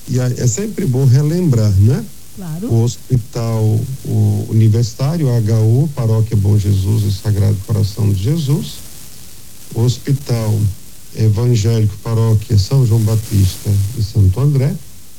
E é sempre bom relembrar, né? Claro. O Hospital Universitário, HU, Paróquia Bom Jesus e Sagrado Coração de Jesus, o Hospital Evangélico Paróquia São João Batista e Santo André,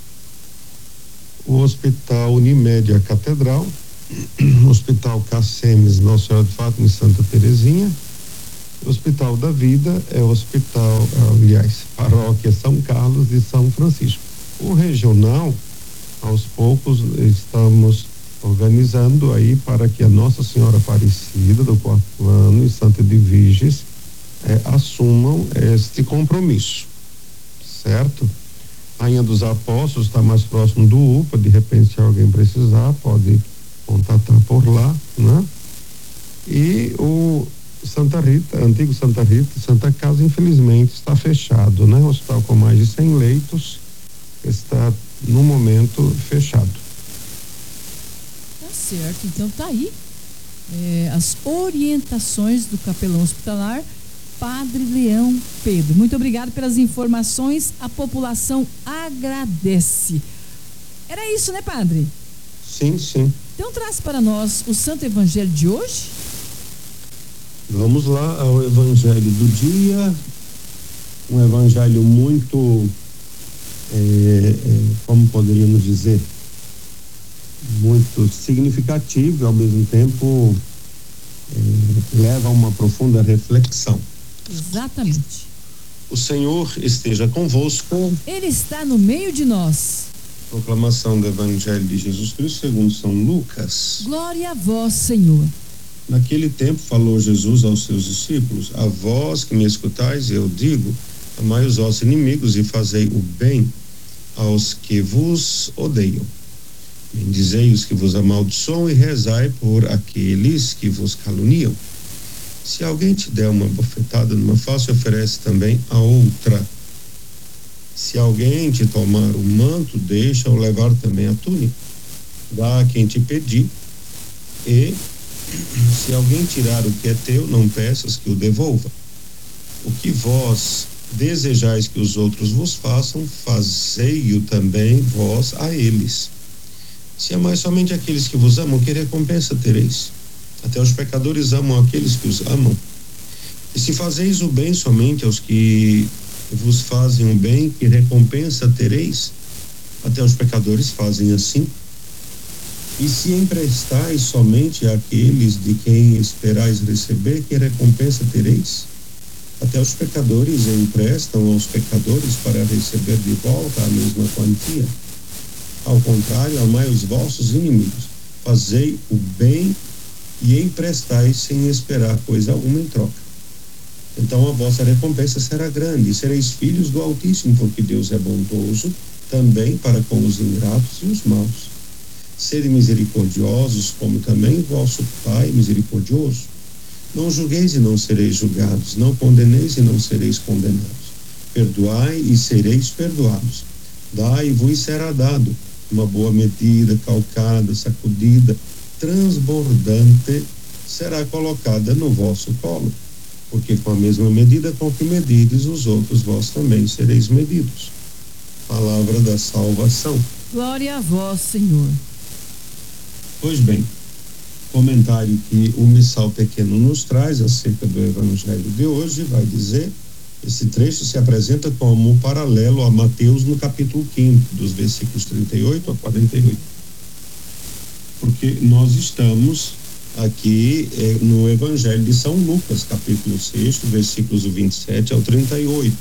o Hospital Unimed a Catedral, o Hospital Cassemes Nossa Senhora de Fátima e Santa Terezinha, o Hospital da Vida é o Hospital, Paróquia São Carlos e São Francisco. O regional, aos poucos estamos organizando aí para que a Nossa Senhora Aparecida do Quarto Ano e Santa Edviges assumam este compromisso, certo? Rainha dos Apóstolos está mais próximo do UPA, de repente se alguém precisar pode contatar por lá, né? E o Santa Rita, antigo Santa Rita, Santa Casa, infelizmente está fechado, né? Um hospital com mais de 100 leitos está no momento fechado. Tá certo, então tá aí as orientações do capelão hospitalar Padre Leão Pedro. Muito obrigado pelas informações, a população agradece. Era isso, né, padre? Sim. Então traz para nós o Santo Evangelho de hoje. Vamos lá ao Evangelho do dia, um evangelho muito como poderíamos dizer, muito significativo e ao mesmo tempo leva a uma profunda reflexão. Exatamente. O Senhor esteja convosco. Ele está no meio de nós. Proclamação do Evangelho de Jesus Cristo segundo São Lucas. Glória a vós, Senhor. Naquele tempo falou Jesus aos seus discípulos: a vós que me escutais, eu digo, amai os vossos inimigos e fazei o bem aos que vos odeiam. Bendizei os que vos amaldiçoam e rezai por aqueles que vos caluniam. Se alguém te der uma bofetada numa face, oferece também a outra. Se alguém te tomar o manto, deixa-o levar também a túnica. Dá a quem te pedir, e se alguém tirar o que é teu, não peças que o devolva. O que vós desejais que os outros vos façam, fazei-o também vós a eles. Se amais somente aqueles que vos amam, que recompensa tereis? Até os pecadores amam aqueles que os amam. E se fazeis o bem somente aos que vos fazem o bem, que recompensa tereis? Até os pecadores fazem assim. E se emprestais somente àqueles de quem esperais receber, que recompensa tereis? Até os pecadores emprestam aos pecadores para receber de volta a mesma quantia. Ao contrário, amai os vossos inimigos, fazei o bem e emprestai sem esperar coisa alguma em troca. Então a vossa recompensa será grande, e sereis filhos do Altíssimo, porque Deus é bondoso também para com os ingratos e os maus. Sede misericordiosos, como também vosso Pai misericordioso. Não julgueis e não sereis julgados, não condeneis e não sereis condenados. Perdoai e sereis perdoados. Dai e vos será dado. Uma boa medida, calcada, sacudida, transbordante, será colocada no vosso colo. Porque com a mesma medida com que medides os outros, vós também sereis medidos. Palavra da salvação. Glória a vós, Senhor. Pois bem, comentário que o Missal Pequeno nos traz acerca do Evangelho de hoje vai dizer: esse trecho se apresenta como um paralelo a Mateus no capítulo 5, dos versículos 38 a 48. Porque nós estamos aqui no Evangelho de São Lucas, capítulo 6, versículos 27 ao 38.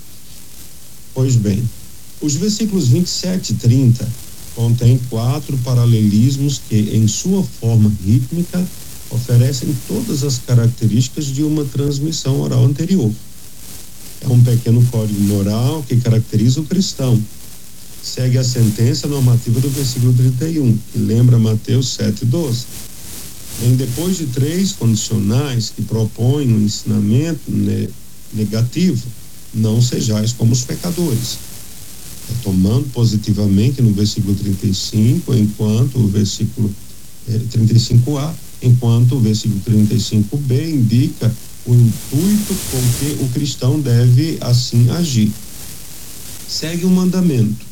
Pois bem, os versículos 27 e 30 contém 4 paralelismos que, em sua forma rítmica, oferecem todas as características de uma transmissão oral anterior. É um pequeno código moral que caracteriza o cristão. Segue a sentença normativa do versículo 31, que lembra Mateus 7:12. Vem depois de 3 condicionais que propõem um ensinamento negativo: não sejais como os pecadores. Tomando positivamente no versículo 35, enquanto o versículo 35A, enquanto o versículo 35B indica o intuito com que o cristão deve assim agir. Segue o mandamento: